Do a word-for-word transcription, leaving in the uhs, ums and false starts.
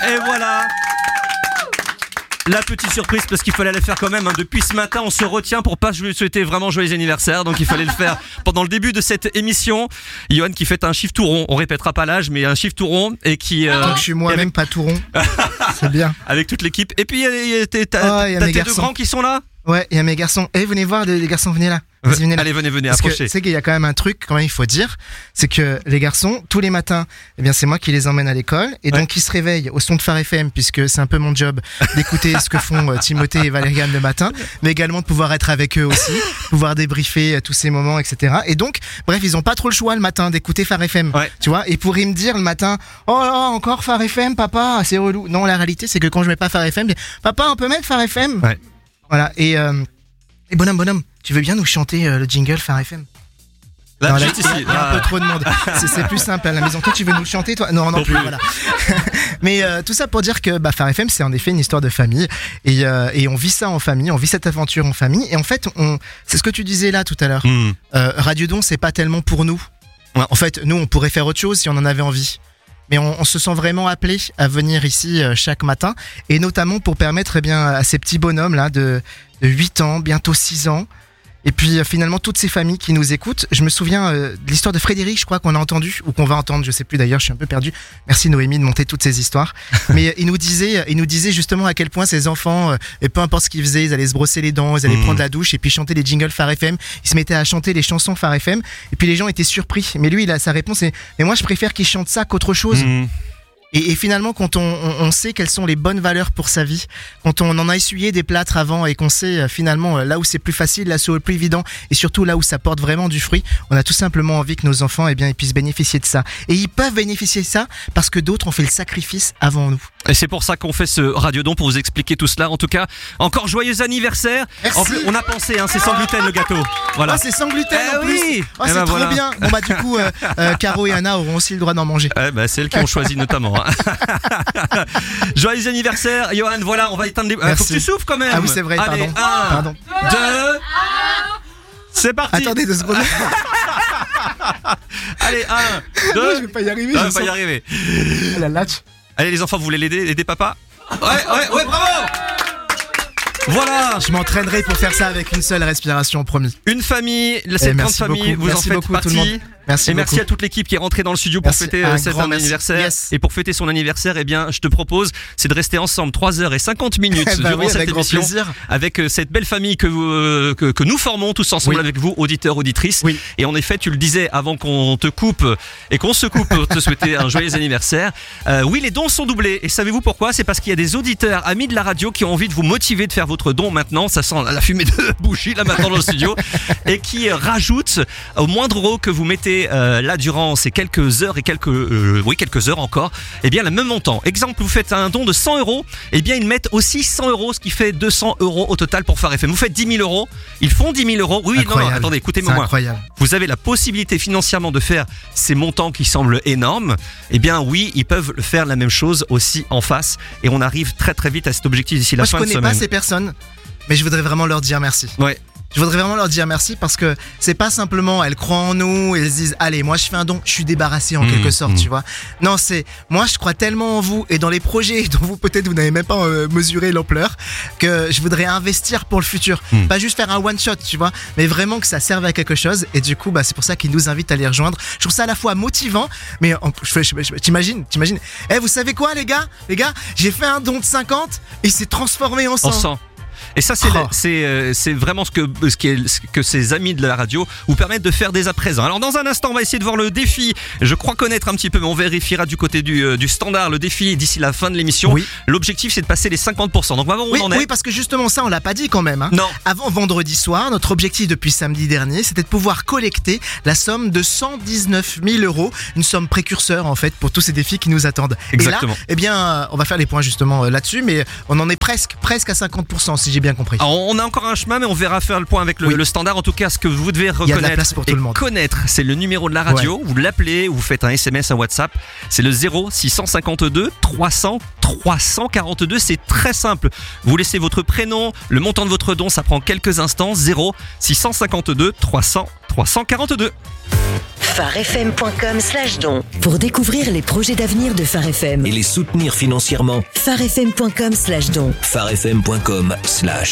Et voilà. La petite surprise, parce qu'il fallait la faire quand même. Hein. Depuis ce matin, on se retient pour pas lui souhaiter vraiment joyeux anniversaire. Donc il fallait le faire pendant le début de cette émission. Yoann qui fait un chiffre tout rond. On répétera pas l'âge, mais un chiffre tout rond et qui. Euh, Tant que je suis moi-même avec... pas tout rond. C'est bien. Avec toute l'équipe. Et puis il y a tes deux grands qui sont là. Ouais, il y a mes garçons. Eh, venez voir, les garçons, venez là. Vas-y, venez là. Allez, venez, venez, Parce approchez. Tu sais qu'il y a quand même un truc, quand même, il faut dire, c'est que les garçons, tous les matins, eh bien, c'est moi qui les emmène à l'école, et ouais. donc ils se réveillent au son de Phare F M, puisque c'est un peu mon job d'écouter ce que font Timothée et Valériane le matin, mais également de pouvoir être avec eux aussi, pouvoir débriefer tous ces moments, et cetera. Et donc, bref, ils ont pas trop le choix le matin d'écouter Phare F M, ouais. tu vois, et pour y me dire le matin, oh là, encore Phare F M, papa, c'est relou. Non, la réalité, c'est que quand je mets pas Phare F M, je dis, papa, on peut mettre Phare F M. Ouais. Voilà, et, euh, et bonhomme, bonhomme, tu veux bien nous chanter euh, le jingle Phare F M? Là, non, là, juste ici. Il y a un peu trop de monde. C'est, c'est plus simple à la maison. Toi, tu veux nous le chanter, toi? Non, non plus. Voilà. Mais euh, tout ça pour dire que bah, Phare F M, c'est en effet une histoire de famille, et, euh, et on vit ça en famille, on vit cette aventure en famille. Et en fait, on, c'est ce que tu disais là tout à l'heure. Mmh. Euh, Radio Don, c'est pas tellement pour nous. Ouais. En fait, nous, on pourrait faire autre chose si on en avait envie. Mais on, on se sent vraiment appelé à venir ici euh, chaque matin, et notamment pour permettre eh bien à ces petits bonhommes là de, de huit ans, bientôt six ans. Et puis euh, finalement toutes ces familles qui nous écoutent. Je me souviens euh, de l'histoire de Frédéric, je crois qu'on a entendu ou qu'on va entendre, je sais plus d'ailleurs, je suis un peu perdu. Merci Noémie de monter toutes ces histoires. Mais euh, il nous disait, il nous disait justement à quel point ces enfants, euh, et peu importe ce qu'ils faisaient, ils allaient se brosser les dents, ils allaient mmh. prendre la douche et puis chanter les jingles Phare F M. Ils se mettaient à chanter les chansons Phare F M. Et puis les gens étaient surpris. Mais lui, il a sa réponse, c'est mais moi je préfère qu'il chante ça qu'autre chose. Mmh. Et, et finalement, quand on, on, on sait quelles sont les bonnes valeurs pour sa vie, quand on en a essuyé des plâtres avant et qu'on sait euh, finalement euh, là où c'est plus facile, là où c'est le plus évident, et surtout là où ça porte vraiment du fruit, on a tout simplement envie que nos enfants eh bien, ils puissent bénéficier de ça. Et ils peuvent bénéficier de ça parce que d'autres ont fait le sacrifice avant nous. Et c'est pour ça qu'on fait ce Radiodon, pour vous expliquer tout cela. En tout cas, encore joyeux anniversaire. Merci. En plus, on a pensé, hein, c'est sans gluten le gâteau. Voilà. Ah, c'est sans gluten eh en plus. Oui. Oh, eh c'est ben trop voilà. bien. Bon bah du coup, euh, euh, Caro et Anna auront aussi le droit d'en manger. Eh ben, c'est elles qui ont choisi notamment. Hein. Joyeux anniversaire, Yoann. Voilà, on va éteindre les. Euh, faut que tu souffles quand même. Ah oui, c'est vrai. Allez, pardon. un, pardon. deux. C'est parti. Attendez deux secondes. Allez, un, deux. Non, je vais pas y arriver. Non, je je vais pas sens... y arriver. La latch. Allez les enfants, vous voulez l'aider, aider papa? Ouais, ouais, ouais, bravo! Voilà. Je m'entraînerai pour faire ça avec une seule respiration, promis. Une famille, cette grande famille, beaucoup. vous merci en faites beaucoup, partie. Tout le monde. Merci et merci beaucoup. à toute l'équipe qui est rentrée dans le studio pour merci. fêter un cet anniversaire. Yes. Et pour fêter son anniversaire, eh bien, je te propose, c'est de rester ensemble trois heures et cinquante minutes bah durant oui, cette avec émission, grand plaisir. avec cette belle famille que, vous, euh, que, que nous formons tous ensemble oui. avec vous, auditeurs, auditrices. Oui. Et en effet, tu le disais avant qu'on te coupe et qu'on se coupe pour te souhaiter un joyeux anniversaire. Euh, oui, les dons sont doublés. Et savez-vous pourquoi? C'est parce qu'il y a des auditeurs, amis de la radio, qui ont envie de vous motiver de faire votre don maintenant. Ça sent la fumée de bougie là maintenant dans le studio. Et qui rajoutent au moindre euro que vous mettez euh, là durant ces quelques heures et quelques euh, oui quelques heures encore, eh bien le même montant. Exemple, vous faites un don de cent euros, eh bien ils mettent aussi cent euros, ce qui fait deux cents euros au total pour Phare F M. Vous faites dix mille euros, ils font dix mille euros. Oui, incroyable. non, non, attendez, écoutez-moi. C'est incroyable. Vous avez la possibilité financièrement de faire ces montants qui semblent énormes. Eh bien oui, ils peuvent faire la même chose aussi en face, et on arrive très très vite à cet objectif d'ici la Moi, fin de semaine. Je connais pas ces personnes, mais je voudrais vraiment leur dire merci. Ouais. Je voudrais vraiment leur dire merci parce que c'est pas simplement elles croient en nous et elles se disent allez moi je fais un don, je suis débarrassé en mmh, quelque sorte mmh. tu vois. Non c'est moi je crois tellement en vous et dans les projets dont vous peut-être vous n'avez même pas euh, mesuré l'ampleur que je voudrais investir pour le futur. Mmh. Pas juste faire un one shot tu vois, mais vraiment que ça serve à quelque chose et du coup bah c'est pour ça qu'ils nous invitent à les rejoindre. Je trouve ça à la fois motivant mais en, je, je, je, t'imagines, t'imagines. Eh vous savez quoi les gars, les gars, j'ai fait un don de cinquante et il s'est transformé en cent. En cent. Et ça, c'est, oh. c'est, euh, c'est vraiment ce que, ce, qui est, ce que ces amis de la radio vous permettent de faire dès à présent. Alors, dans un instant, on va essayer de voir le défi. Je crois connaître un petit peu, mais on vérifiera du côté du, euh, du standard le défi d'ici la fin de l'émission. Oui. L'objectif, c'est de passer les cinquante pour cent. Donc, on va voir où oui, on en est. Oui, parce que justement, ça, on l'a pas dit quand même. Hein. Non. Avant vendredi soir, notre objectif depuis samedi dernier, c'était de pouvoir collecter la somme de cent dix-neuf mille euros. Une somme précurseur, en fait, pour tous ces défis qui nous attendent. Exactement. Et là, eh bien, on va faire les points justement là-dessus, mais on en est presque, presque à cinquante pour cent, si j'ai bien compris. Alors, on a encore un chemin, mais on verra faire le point avec le, oui. le standard. En tout cas, ce que vous devez reconnaître Il y a de la place pour tout et le monde. connaître, c'est le numéro de la radio. Ouais. Vous l'appelez, vous faites un S M S, un WhatsApp. C'est le zéro six cent cinquante-deux trois cents trois cent quarante-deux. C'est très simple. Vous laissez votre prénom, le montant de votre don, ça prend quelques instants. zéro six cent cinquante-deux trois cents trois cent quarante-deux. pharefm point com slash don pour découvrir les projets d'avenir de Phare F M. Et les soutenir financièrement. pharefm point com slash don pharefm point com slash